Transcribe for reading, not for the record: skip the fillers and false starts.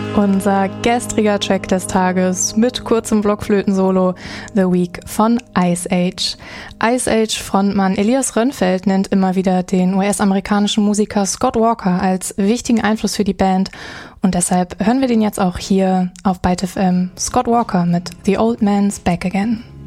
Unser gestriger Track des Tages mit kurzem Blockflöten-Solo The Week von Ice Age. Ice Age Frontmann Elias Rönnfeldt nennt immer wieder den US-amerikanischen Musiker Scott Walker als wichtigen Einfluss für die Band und deshalb hören wir den jetzt auch hier auf Byte FM. Scott Walker mit The Old Man's Back Again.